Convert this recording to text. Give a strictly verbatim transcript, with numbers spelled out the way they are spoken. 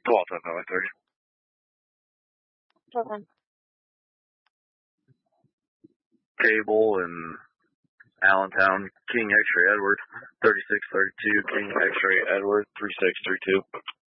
twelve time five thirty. Okay. Cable in Allentown, King X-ray Edward, thirty-six thirty-two, King X-ray Edward, three six three two.